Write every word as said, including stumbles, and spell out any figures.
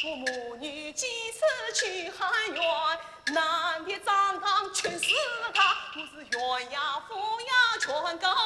我母女几次去汉园，男的长堂全是他，我是鸳鸯扶摇全高。